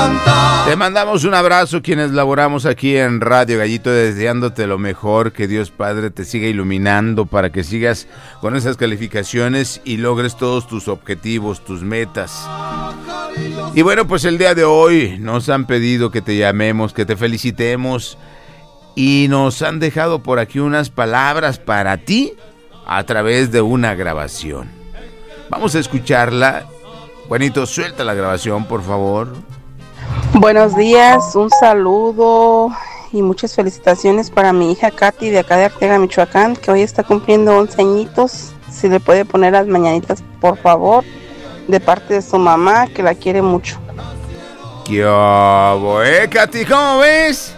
Te mandamos un abrazo quienes laboramos aquí en Radio Gallito, deseándote lo mejor, que Dios Padre te siga iluminando para que sigas con esas calificaciones y logres todos tus objetivos, tus metas. Y bueno, pues el día de hoy nos han pedido que te llamemos, que te felicitemos y nos han dejado por aquí unas palabras para ti a través de una grabación. Vamos a escucharla. Juanito, suelta la grabación, por favor. Buenos días, un saludo y muchas felicitaciones para mi hija Katy de acá de Arteaga, Michoacán, que hoy está cumpliendo 11 añitos. Si le puede poner las mañanitas, por favor, de parte de su mamá, que la quiere mucho. ¿Qué hago, Katy? ¿Cómo ves?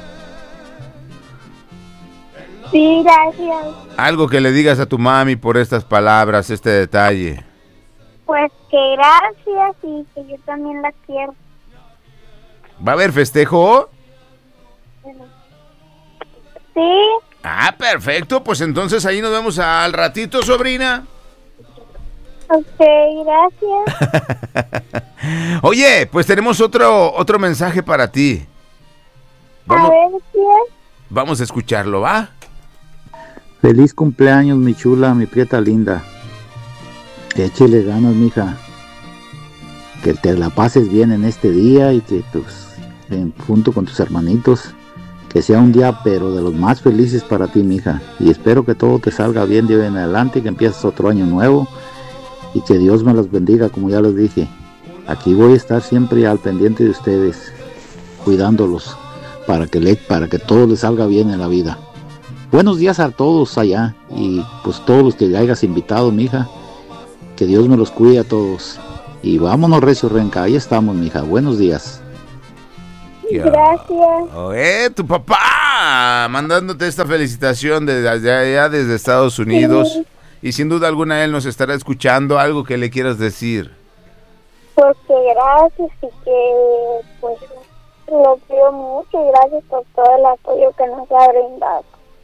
Sí, gracias. Algo que le digas a tu mami por estas palabras, este detalle. Pues que gracias y que yo también la quiero. ¿Va a haber festejo? Sí. Ah, perfecto. Pues entonces ahí nos vemos al ratito, sobrina. Ok, gracias. Oye, pues tenemos otro mensaje para ti. A ver, ¿quién? Vamos a escucharlo, ¿va? Feliz cumpleaños, mi chula, mi prieta linda. Échale ganas, mija. Que te la pases bien en este día y que pues junto con tus hermanitos, que sea un día pero de los más felices para ti, mija. Y espero que todo te salga bien de hoy en adelante, que empieces otro año nuevo y que Dios me los bendiga, como ya les dije. Aquí voy a estar siempre al pendiente de ustedes, cuidándolos para que todo les salga bien en la vida. Buenos días a todos allá y pues todos los que hayas invitado, mija. Que Dios me los cuide a todos. Y vámonos, recio renca, ahí estamos, mija. Buenos días. Gracias. Tu papá mandándote esta felicitación desde allá, desde Estados Unidos. Sí. Y sin duda alguna él nos estará escuchando. Algo que le quieras decir. Pues que gracias y que pues lo quiero mucho y gracias por todo el apoyo que nos ha brindado.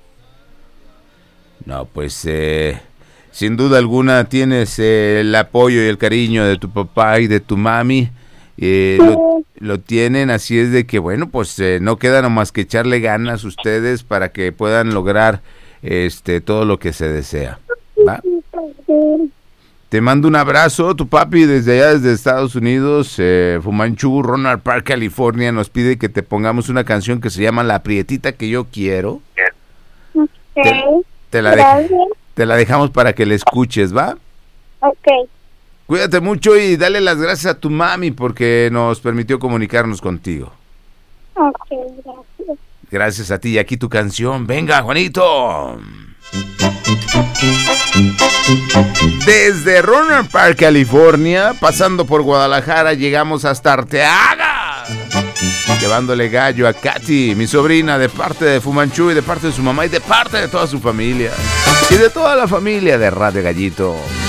No, pues sin duda alguna tienes el apoyo y el cariño de tu papá y de tu mami. Sí. Lo tienen, así es de que bueno, pues no queda nomás que echarle ganas ustedes para que puedan lograr todo lo que se desea, ¿va? Sí. Te mando un abrazo, tu papi desde allá, desde Estados Unidos, Fumanchu, Ronald Park, California, nos pide que te pongamos una canción que se llama La Prietita que yo quiero. Okay. Te la dejamos para que la escuches, ¿va? Ok. Cuídate mucho y dale las gracias a tu mami porque nos permitió comunicarnos contigo. Ok, gracias. Gracias a ti y aquí tu canción. Venga, Juanito. Desde Ronald Park, California, pasando por Guadalajara, llegamos hasta Arteaga. Llevándole gallo a Katy, mi sobrina, de parte de Fumanchu y de parte de su mamá y de parte de toda su familia. Y de toda la familia de Radio Gallito.